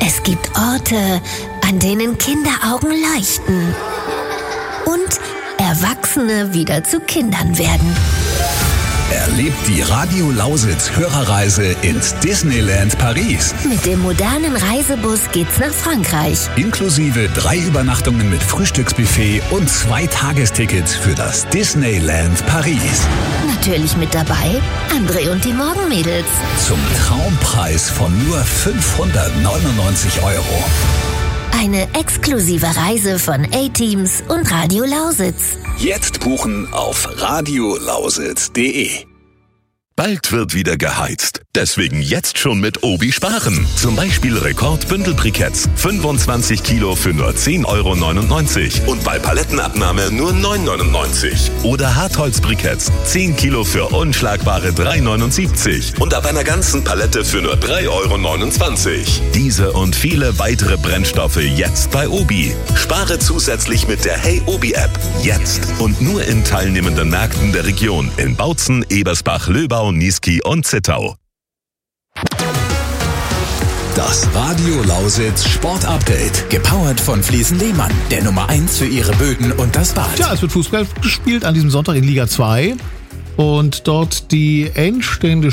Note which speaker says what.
Speaker 1: Es gibt Orte, an denen Kinderaugen leuchten und Erwachsene wieder zu Kindern werden.
Speaker 2: Erlebt die Radio Lausitz Hörerreise ins Disneyland Paris.
Speaker 1: Mit dem modernen Reisebus geht's nach Frankreich.
Speaker 2: Inklusive 3 Übernachtungen mit Frühstücksbuffet und 2 Tagestickets für das Disneyland Paris.
Speaker 1: Natürlich mit dabei André und die Morgenmädels.
Speaker 2: Zum Traumpreis von nur 599 €.
Speaker 1: Eine exklusive Reise von A-Teams und Radio Lausitz.
Speaker 2: Jetzt buchen auf radiolausitz.de.
Speaker 3: Bald wird wieder geheizt. Deswegen jetzt schon mit Obi sparen. Zum Beispiel Rekord-Bündelbriketts. 25 Kilo für nur 10,99 € und bei Palettenabnahme nur 9,99 €. Oder Hartholzbriketts. 10 Kilo für unschlagbare 3,79 € und ab einer ganzen Palette für nur 3,29 €. Diese und viele weitere Brennstoffe jetzt bei Obi. Spare zusätzlich mit der Hey Obi App. Jetzt und nur in teilnehmenden Märkten der Region in Bautzen, Ebersbach, Löbau, Niesky und Zittau.
Speaker 2: Das Radio Lausitz Sport Update.
Speaker 4: Gepowert von Fliesen Lehmann, der Nummer 1 für ihre Böden und das Bad.
Speaker 5: Ja, es wird Fußball gespielt an diesem Sonntag in Liga 2 und dort die Endstände